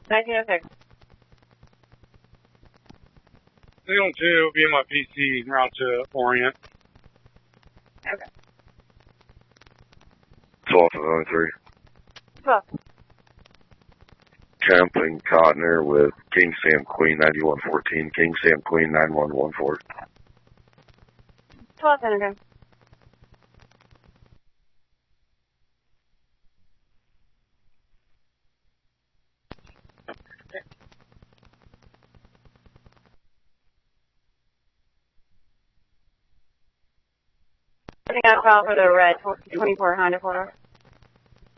1906. Signal 2 will be in my PC en route to Orient. Okay. 12-93. 12. Camping Cotner with King Sam Queen 9114, King Sam Queen 9114. 12 Senator. Putting out a call for the red 24 Honda 4.